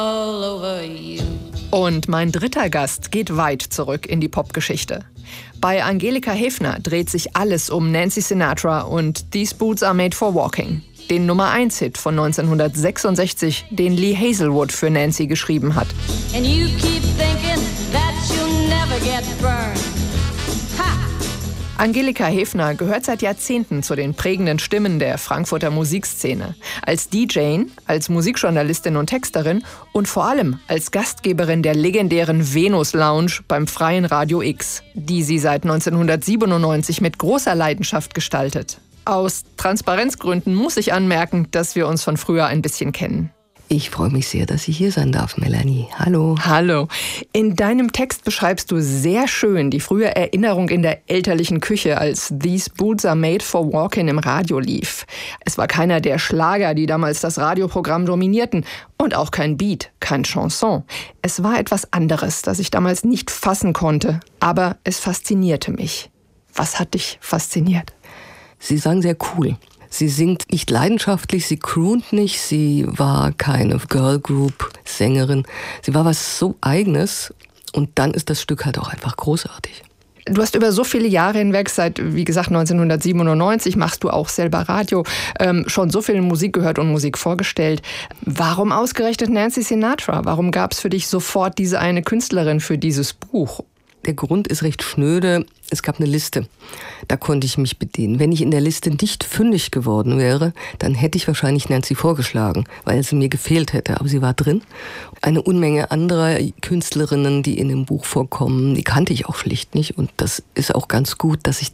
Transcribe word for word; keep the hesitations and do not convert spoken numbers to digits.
all over you. Und mein dritter Gast geht weit zurück in die Popgeschichte. Bei Angelika Hefner dreht sich alles um Nancy Sinatra und These Boots Are Made for Walking, den Nummer eins Hit von neunzehnhundertsechsundsechzig, den Lee Hazelwood für Nancy geschrieben hat. And you keep thinking that you'll never get burned. Ha! Angelika Hefner gehört seit Jahrzehnten zu den prägenden Stimmen der Frankfurter Musikszene. Als D J, als Musikjournalistin und Texterin und vor allem als Gastgeberin der legendären Venus Lounge beim Freien Radio X, die sie seit neunzehnhundertsiebenundneunzig mit großer Leidenschaft gestaltet. Aus Transparenzgründen muss ich anmerken, dass wir uns von früher ein bisschen kennen. Ich freue mich sehr, dass ich hier sein darf, Melanie. Hallo. Hallo. In deinem Text beschreibst du sehr schön die frühe Erinnerung in der elterlichen Küche, als These Boots Are Made for Walking im Radio lief. Es war keiner der Schlager, die damals das Radioprogramm dominierten. Und auch kein Beat, kein Chanson. Es war etwas anderes, das ich damals nicht fassen konnte. Aber es faszinierte mich. Was hat dich fasziniert? Sie sang sehr cool. Sie singt nicht leidenschaftlich, sie croont nicht, sie war keine Girlgroup-Sängerin. Sie war was so Eigenes und dann ist das Stück halt auch einfach großartig. Du hast über so viele Jahre hinweg, seit, wie gesagt, neunzehnhundertsiebenundneunzig machst du auch selber Radio, ähm, schon so viel Musik gehört und Musik vorgestellt. Warum ausgerechnet Nancy Sinatra? Warum gab es für dich sofort diese eine Künstlerin für dieses Buch? Der Grund ist recht schnöde. Es gab eine Liste, da konnte ich mich bedienen. Wenn ich in der Liste nicht fündig geworden wäre, dann hätte ich wahrscheinlich Nancy vorgeschlagen, weil sie mir gefehlt hätte. Aber sie war drin. Eine Unmenge anderer Künstlerinnen, die in dem Buch vorkommen, die kannte ich auch schlicht nicht. Und das ist auch ganz gut, dass ich